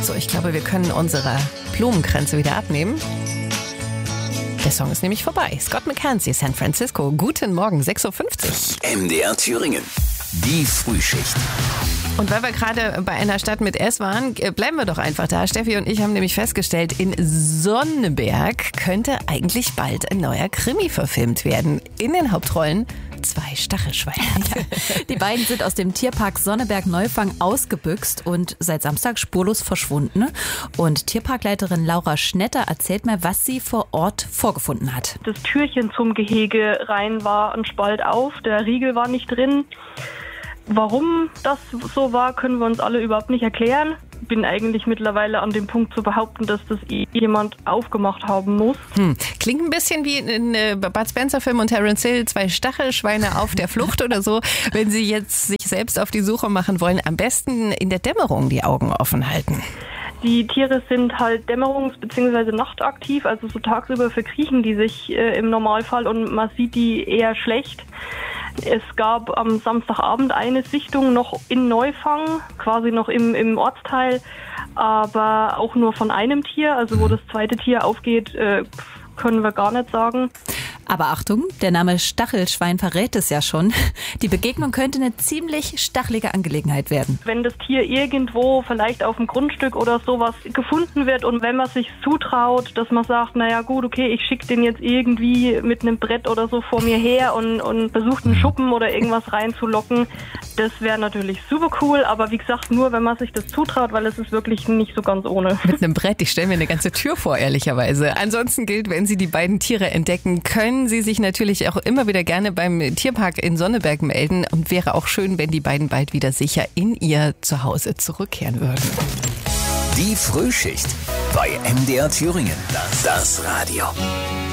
So, ich glaube, wir können unsere Blumenkränze wieder abnehmen. Der Song ist nämlich vorbei. Scott McKenzie, San Francisco. Guten Morgen, 6.50 Uhr. MDR Thüringen. Die Frühschicht. Und weil wir gerade bei einer Stadt mit S waren, bleiben wir doch einfach da. Steffi und ich haben nämlich festgestellt, in Sonneberg könnte eigentlich bald ein neuer Krimi verfilmt werden. In den Hauptrollen 2 Stachelschweine. Ja. Die beiden sind aus dem Tierpark Sonneberg-Neufang ausgebüxt und seit Samstag spurlos verschwunden. Und Tierparkleiterin Laura Schnetter erzählt mir, was sie vor Ort vorgefunden hat. Das Türchen zum Gehege rein war ein Spalt auf, der Riegel war nicht drin. Warum das so war, können wir uns alle überhaupt nicht erklären. Bin eigentlich mittlerweile an dem Punkt zu behaupten, dass das jemand aufgemacht haben muss. Klingt ein bisschen wie in Bud Spencer-Film und Terence Hill, 2 Stachelschweine auf der Flucht oder so. Wenn Sie jetzt sich selbst auf die Suche machen wollen, am besten in der Dämmerung die Augen offen halten. Die Tiere sind halt dämmerungs- bzw. nachtaktiv, also so tagsüber verkriechen die sich im Normalfall und man sieht die eher schlecht. Es gab am Samstagabend eine Sichtung noch in Neufang, quasi noch im Ortsteil, aber auch nur von einem Tier. Also wo das zweite Tier aufgeht, können wir gar nicht sagen. Aber Achtung, der Name Stachelschwein verrät es ja schon. Die Begegnung könnte eine ziemlich stachelige Angelegenheit werden. Wenn das Tier irgendwo vielleicht auf dem Grundstück oder sowas gefunden wird und wenn man sich zutraut, dass man sagt, naja gut, okay, ich schicke den jetzt irgendwie mit einem Brett oder so vor mir her und versucht einen Schuppen oder irgendwas reinzulocken, das wäre natürlich super cool, aber wie gesagt, nur wenn man sich das zutraut, weil es ist wirklich nicht so ganz ohne. Mit einem Brett, ich stelle mir eine ganze Tür vor, ehrlicherweise. Ansonsten gilt, wenn Sie die beiden Tiere entdecken, können Sie sich natürlich auch immer wieder gerne beim Tierpark in Sonneberg melden und wäre auch schön, wenn die beiden bald wieder sicher in ihr Zuhause zurückkehren würden. Die Frühschicht bei MDR Thüringen. Das Radio.